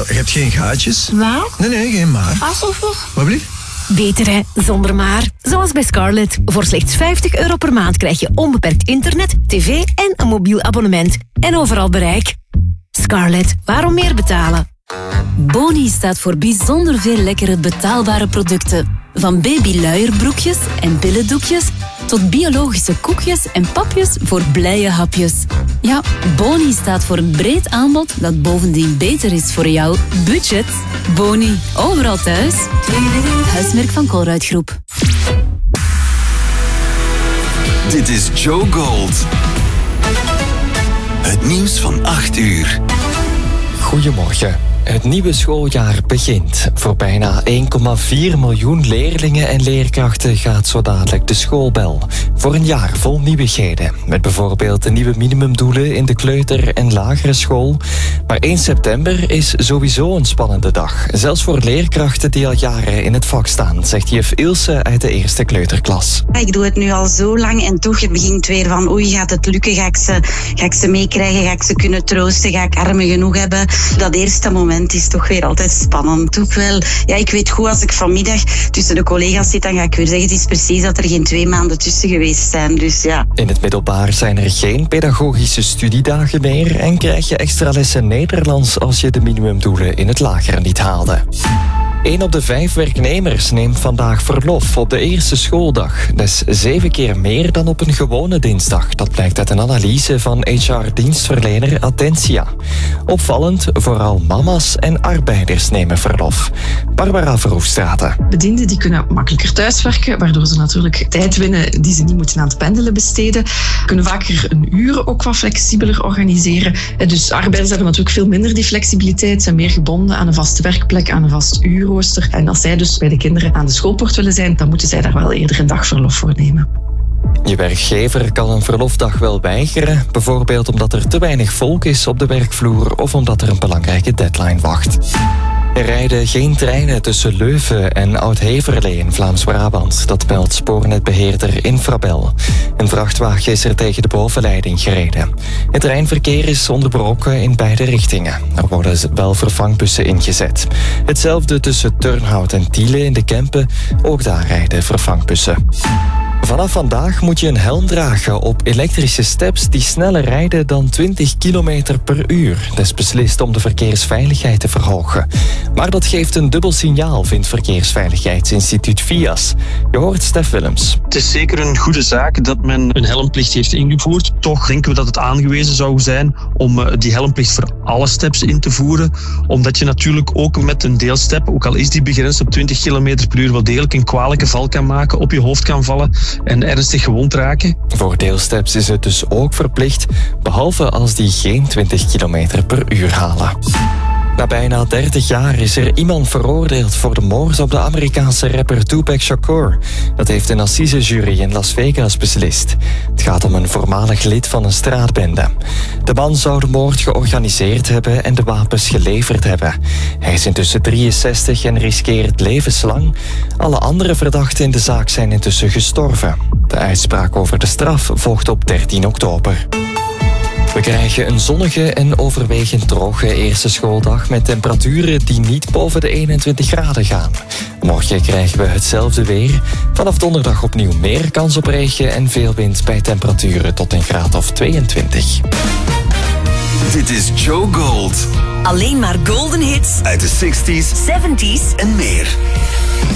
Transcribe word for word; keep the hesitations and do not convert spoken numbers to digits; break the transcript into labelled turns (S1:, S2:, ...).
S1: je hebt geen gaatjes?
S2: Maar?
S1: Nee, nee, geen maar.
S2: Alsof?
S1: Wat blieft?
S3: Beter hè, zonder maar. Zoals bij Scarlett. Voor slechts vijftig euro per maand krijg je onbeperkt internet, tv en een mobiel abonnement. En overal bereik. Scarlett, waarom meer betalen?
S4: Boni staat voor bijzonder veel lekkere betaalbare producten. Van babyluierbroekjes en billendoekjes tot biologische koekjes en papjes voor blije hapjes. Ja, Boni staat voor een breed aanbod dat bovendien beter is voor jouw budget. Boni, overal thuis. Huismerk van Colruyt-groep.
S5: Dit is Joe Gold. Het nieuws van acht uur.
S6: Goedemorgen. Het nieuwe schooljaar begint. Voor bijna één komma vier miljoen leerlingen en leerkrachten gaat zo dadelijk de schoolbel. Voor een jaar vol nieuwigheden. Met bijvoorbeeld de nieuwe minimumdoelen in de kleuter- en lagere school. Maar één september is sowieso een spannende dag. Zelfs voor leerkrachten die al jaren in het vak staan, zegt juf Ilse uit de eerste kleuterklas.
S7: Ik doe het nu al zo lang en toch begint weer van oei, gaat het lukken? Ga ik ze, ga ik ze meekrijgen? Ga ik ze kunnen troosten? Ga ik armen genoeg hebben? Dat eerste moment is toch weer altijd spannend. Toch wel, ja, ik weet goed, als ik vanmiddag tussen de collega's zit, dan ga ik weer zeggen, het is precies dat er geen twee maanden tussen geweest zijn. Dus ja.
S6: In het middelbaar zijn er geen pedagogische studiedagen meer en krijg je extra lessen Nederlands als je de minimumdoelen in het lager niet haalde. Eén op de vijf werknemers neemt vandaag verlof op de eerste schooldag. Dat is zeven keer meer dan op een gewone dinsdag. Dat blijkt uit een analyse van H R-dienstverlener Attentia. Opvallend, vooral mama's en arbeiders nemen verlof. Barbara Verhoefstraten.
S8: Bedienden die kunnen makkelijker thuiswerken, waardoor ze natuurlijk tijd winnen die ze niet moeten aan het pendelen besteden. Kunnen vaker een uur ook wat flexibeler organiseren. Dus arbeiders hebben natuurlijk veel minder die flexibiliteit, zijn meer gebonden aan een vaste werkplek, aan een vast uur. En als zij dus bij de kinderen aan de schoolpoort willen zijn, dan moeten zij daar wel eerder een dag verlof voor nemen.
S6: Je werkgever kan een verlofdag wel weigeren, bijvoorbeeld omdat er te weinig volk is op de werkvloer of omdat er een belangrijke deadline wacht. Er rijden geen treinen tussen Leuven en Oud-Heverlee in Vlaams-Brabant. Dat meldt spoornetbeheerder Infrabel. Een vrachtwagen is er tegen de bovenleiding gereden. Het treinverkeer is onderbroken in beide richtingen. Er worden wel vervangbussen ingezet. Hetzelfde tussen Turnhout en Tiele in de Kempen. Ook daar rijden vervangbussen. Vanaf vandaag moet je een helm dragen op elektrische steps die sneller rijden dan twintig kilometer per uur. Dat is beslist om de verkeersveiligheid te verhogen. Maar dat geeft een dubbel signaal, vindt Verkeersveiligheidsinstituut V I A S. Je hoort Stef Willems.
S9: Het is zeker een goede zaak dat men een helmplicht heeft ingevoerd. Toch denken we dat het aangewezen zou zijn om die helmplicht voor alle steps in te voeren. Omdat je natuurlijk ook met een deelstep, ook al is die begrensd op twintig kilometer per uur, wel degelijk een kwalijke val kan maken, op je hoofd kan vallen en ernstig gewond raken.
S6: Voor deelsteps is het dus ook verplicht, behalve als die geen twintig kilometer per uur halen. Na bijna dertig jaar is er iemand veroordeeld voor de moord op de Amerikaanse rapper Tupac Shakur. Dat heeft een assisejury in Las Vegas beslist. Het gaat om een voormalig lid van een straatbende. De man zou de moord georganiseerd hebben en de wapens geleverd hebben. Hij is intussen drieënzestig en riskeert levenslang. Alle andere verdachten in de zaak zijn intussen gestorven. De uitspraak over de straf volgt op dertien oktober. We krijgen een zonnige en overwegend droge eerste schooldag met temperaturen die niet boven de eenentwintig graden gaan. Morgen krijgen we hetzelfde weer. Vanaf donderdag opnieuw meer kans op regen en veel wind bij temperaturen tot een graad of tweeëntwintig.
S5: Dit is Joe Gold.
S3: Alleen maar golden hits
S5: Uit de zestig's,
S3: zeventig's
S5: en meer.